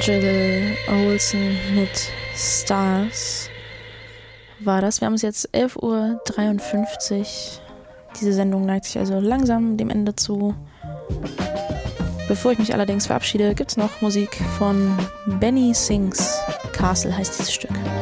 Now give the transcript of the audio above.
Angel Olsen mit Stars war das. Wir haben es jetzt 11:53 Uhr. Diese Sendung neigt sich also langsam dem Ende zu. Bevor ich mich allerdings verabschiede, gibt es noch Musik von Benny Sings. Castle heißt dieses Stück.